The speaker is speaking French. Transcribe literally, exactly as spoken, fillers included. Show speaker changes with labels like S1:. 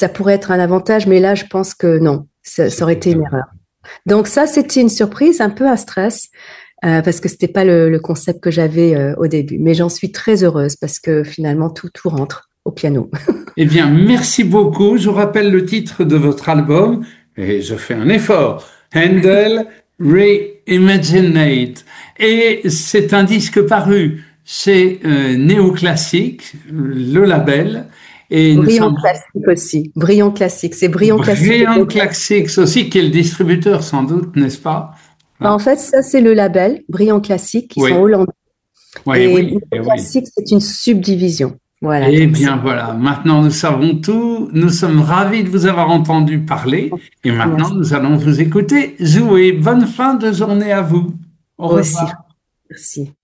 S1: ça pourrait être un avantage, mais là, je pense que non, ça, ça aurait été une erreur. Donc ça, c'était une surprise, un peu à stress, euh, parce que c'était pas le, le concept que j'avais euh, au début. Mais j'en suis très heureuse parce que finalement, tout, tout rentre au piano.
S2: Eh bien, merci beaucoup. Je rappelle le titre de votre album et je fais un effort. Handel Reimaginate. Et c'est un disque paru chez euh, Néoclassique, le label. Et nous
S1: Brillant
S2: sommes
S1: classique aussi. Brillant classique. C'est brillant classique.
S2: Brilliant Classics aussi, qui est le distributeur sans doute, n'est-ce pas?
S1: Bah, en
S2: Voilà.
S1: fait, ça, c'est le label Brillant classique qui sont
S2: Oui,
S1: hollandais.
S2: oui,
S1: Et
S2: oui, et
S1: Brillant
S2: oui.
S1: classique, c'est une subdivision. Voilà,
S2: Eh
S1: donc c'est.
S2: bien voilà, maintenant nous savons tout, nous sommes ravis de vous avoir entendu parler et maintenant
S1: Merci
S2: nous allons vous écouter jouer. Bonne fin de journée à vous. Au
S1: aussi.
S2: revoir.
S1: Merci.